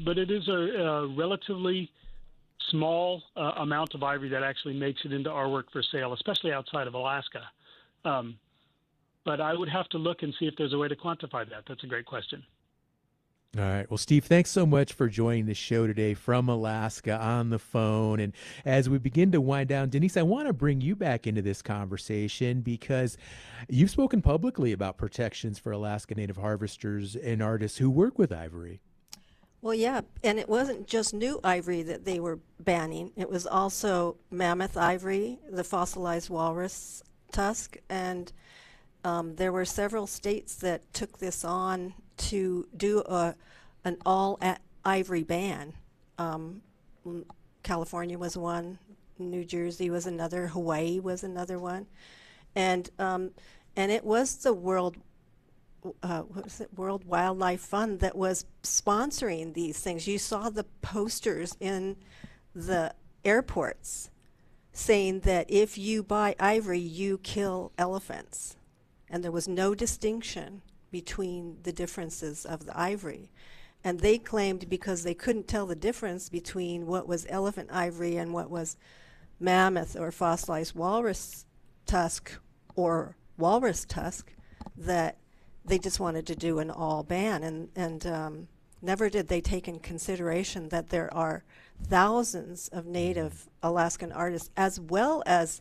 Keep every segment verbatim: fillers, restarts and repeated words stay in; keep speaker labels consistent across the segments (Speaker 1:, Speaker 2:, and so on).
Speaker 1: but it is a, a relatively small uh, amount of ivory that actually makes it into our work for sale, especially outside of Alaska. Um, but I would have to look and see if there's a way to quantify that. That's a great question.
Speaker 2: All right. Well, Steve, thanks so much for joining the show today from Alaska on the phone. And as we begin to wind down, Denise, I want to bring you back into this conversation because you've spoken publicly about protections for Alaska Native harvesters and artists who work with ivory.
Speaker 3: Well, yeah, and it wasn't just new ivory that they were banning. It was also mammoth ivory, the fossilized walrus tusk, and um, there were several states that took this on to do a an all at ivory ban. Um, California was one, New Jersey was another, Hawaii was another one, and um, and it was the World uh, what was it, World Wildlife Fund that was sponsoring these things. You saw the posters in the airports saying that if you buy ivory, you kill elephants, and there was no distinction between the differences of the ivory. And they claimed because they couldn't tell the difference between what was elephant ivory and what was mammoth or fossilized walrus tusk or walrus tusk, that they just wanted to do an all ban. And, and um, never did they take in consideration that there are thousands of native Alaskan artists as well as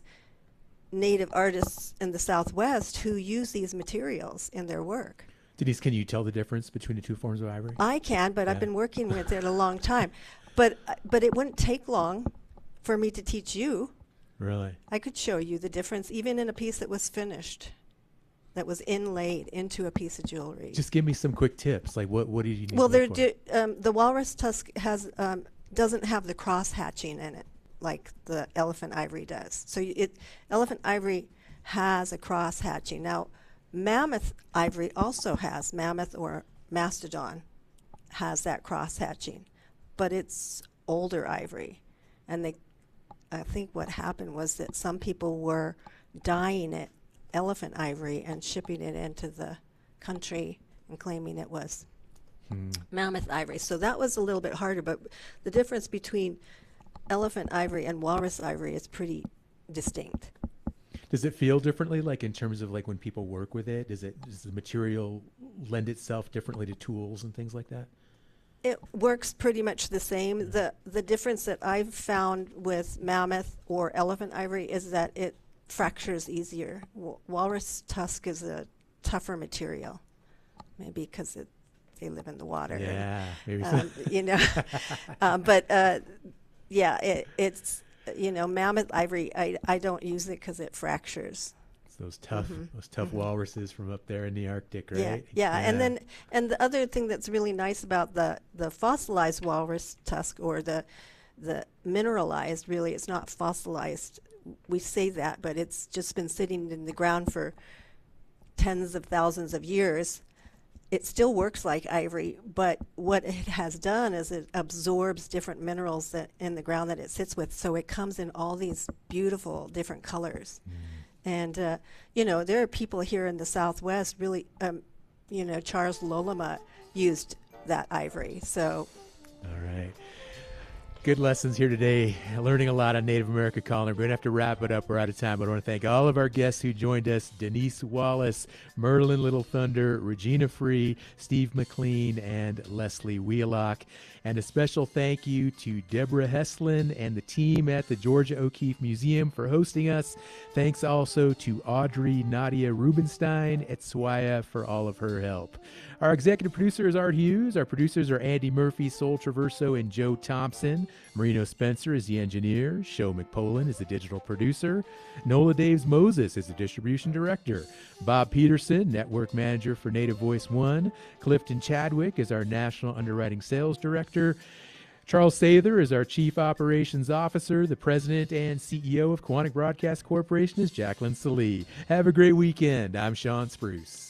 Speaker 3: native artists in the Southwest who use these materials in their work.
Speaker 2: Denise, can you tell the difference between the two forms of ivory?
Speaker 3: I can, but
Speaker 2: Yeah.
Speaker 3: I've been working with it a long time. But but it wouldn't take long for me to teach you.
Speaker 2: Really?
Speaker 3: I could show you the difference even in a piece that was finished, that was inlaid into a piece of jewelry.
Speaker 2: Just give me some quick tips. Like what, what did you need
Speaker 3: well,
Speaker 2: to
Speaker 3: there
Speaker 2: look
Speaker 3: do, um, the walrus tusk has um, doesn't have the cross hatching in it like the elephant ivory does. So you, it elephant ivory has a cross hatching. Now, mammoth ivory also has, mammoth or mastodon has that cross hatching, but it's older ivory. And they, I think what happened was that some people were dyeing it elephant ivory and shipping it into the country and claiming it was
Speaker 2: Hmm.
Speaker 3: mammoth ivory. So that was a little bit harder, but the difference between elephant ivory and walrus ivory is pretty distinct.
Speaker 2: Does it feel differently, like in terms of like when people work with it? Does it does the material lend itself differently to tools and things like that?
Speaker 3: It works pretty much the same. The the difference that I've found with mammoth or elephant ivory is that it fractures easier. W- walrus tusk is a tougher material, maybe because it they live in the water.
Speaker 2: Yeah, maybe so.
Speaker 3: Um, you know, um, but uh, yeah, it, it's you know mammoth ivory. I I don't use it because it fractures.
Speaker 2: It's those tough
Speaker 3: Mhm.
Speaker 2: those tough
Speaker 3: Mhm.
Speaker 2: walruses from up there in the Arctic,
Speaker 3: Yeah,
Speaker 2: right?
Speaker 3: yeah, and then and the other thing that's really nice about the the fossilized walrus tusk or the the mineralized, really, it's not fossilized. We say that, but it's just been sitting in the ground for tens of thousands of years. It still works like ivory, but what it has done is it absorbs different minerals that in the ground that it sits with, so it comes in all these beautiful different colors.
Speaker 2: Mm.
Speaker 3: And, uh, you know, there are people here in the Southwest really, um, you know, Charles Loloma used that ivory. So,
Speaker 2: All right. Good lessons here today. Learning a lot on Native America Calendar. We're going to have to wrap it up. We're out of time. But I want to thank all of our guests who joined us: Denise Wallace, Merlin Little Thunder, Regina Free, Steve McLean, and Leslie Wheelock. And a special thank you to Deborah Heslin and the team at the Georgia O'Keeffe Museum for hosting us. Thanks also to Audrey Nadia Rubenstein at Swaya for all of her help. Our executive producer is Art Hughes. Our producers are Andy Murphy, Sol Traverso, and Joe Thompson. Marino Spencer is the engineer. Sho McPolin is the digital producer. Nola Daves Moses is the distribution director. Bob Peterson, network manager for Native Voice One. Clifton Chadwick is our national underwriting sales director. Charles Sather is our chief operations officer. The president and C E O of Quantic Broadcast Corporation is Jacqueline Salee. Have a great weekend. I'm Sean Spruce.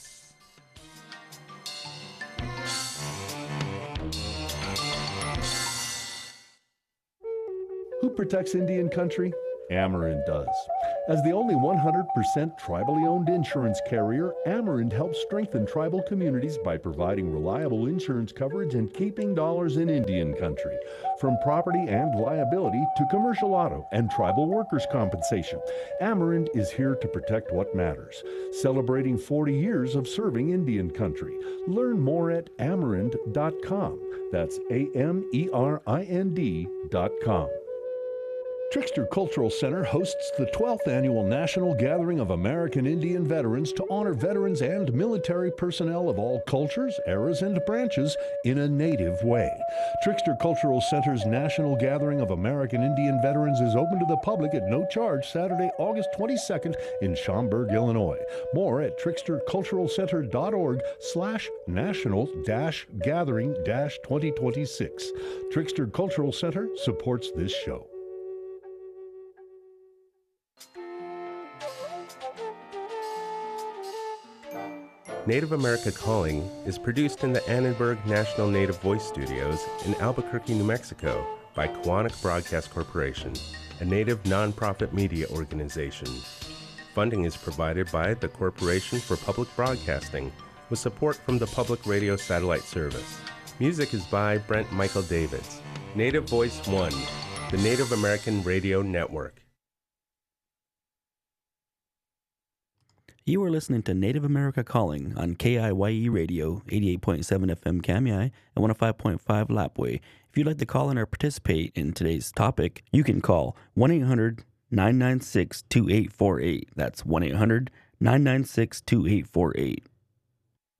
Speaker 4: Who protects Indian country? Ameren does. As the only one hundred percent tribally owned insurance carrier, Amerant helps strengthen tribal communities by providing reliable insurance coverage and keeping dollars in Indian country. From property and liability to commercial auto and tribal workers' compensation, Amerant is here to protect what matters. Celebrating forty years of serving Indian country. Learn more at amerant dot com. That's A M E R I N D dot com. Trickster Cultural Center hosts the twelfth Annual National Gathering of American Indian Veterans to honor veterans and military personnel of all cultures, eras, and branches in a native way. Trickster Cultural Center's National Gathering of American Indian Veterans is open to the public at no charge Saturday, August twenty-second in Schaumburg, Illinois. More at trickster cultural center dot org slash national dash gathering dash twenty twenty-six. Trickster Cultural Center supports this show.
Speaker 5: Native America Calling is produced in the Annenberg National Native Voice Studios in Albuquerque, New Mexico by Quantic Broadcast Corporation, a Native nonprofit media organization. Funding is provided by the Corporation for Public Broadcasting with support from the Public Radio Satellite Service. Music is by Brent Michael Davids. Native Voice One, the Native American Radio Network.
Speaker 6: You are listening to Native America Calling on K I Y E Radio, eighty-eight point seven F M Kamiah and one oh five point five Lapwai. If you'd like to call in or participate in today's topic, you can call one eight hundred nine nine six two eight four eight. That's one eight hundred nine nine six two eight four eight.